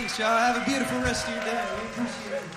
Thanks, y'all. Have a beautiful rest of your day. We appreciate it.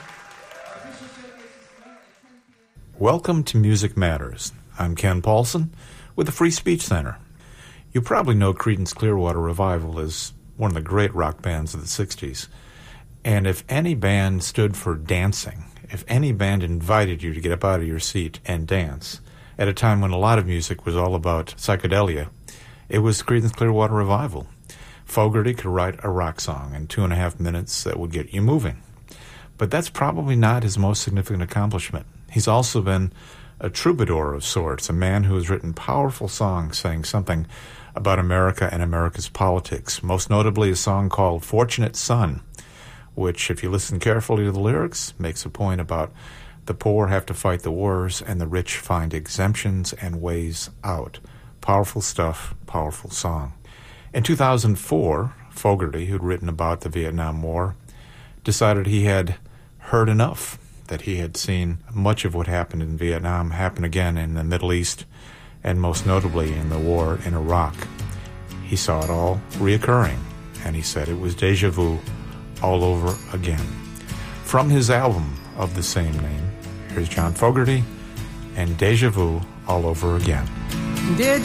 Welcome to Music Matters. I'm Ken Paulson with the Free Speech Center. You probably know Creedence Clearwater Revival as one of the great rock bands of the 60s. And if any band stood for dancing, if any band invited you to get up out of your seat and dance, at a time when a lot of music was all about psychedelia, it was Creedence Clearwater Revival. Fogerty could write a rock song in 2.5 minutes that would get you moving. But that's probably not his most significant accomplishment. He's also been a troubadour of sorts, a man who has written powerful songs saying something about America and America's politics, most notably a song called Fortunate Son, which, if you listen carefully to the lyrics, makes a point about the poor have to fight the wars and the rich find exemptions and ways out. Powerful stuff, powerful song. In 2004, Fogerty, who'd written about the Vietnam War, decided he had heard enough, that he had seen much of what happened in Vietnam happen again in the Middle East, and most notably in the war in Iraq. He saw it all reoccurring, and he said it was deja vu all over again. From his album of the same name, here's John Fogerty and Deja Vu All Over Again. Did